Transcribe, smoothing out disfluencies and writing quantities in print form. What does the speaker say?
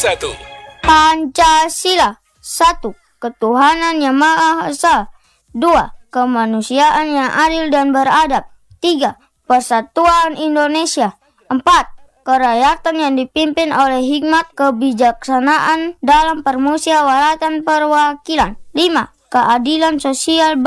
satu. Pancasila. 1. Ketuhanan yang Maha Esa. 2. Kemanusiaan yang adil dan beradab. 3. Persatuan Indonesia. 4. Kerakyatan yang dipimpin oleh hikmat kebijaksanaan dalam permusyawaratan perwakilan. 5. Keadilan sosial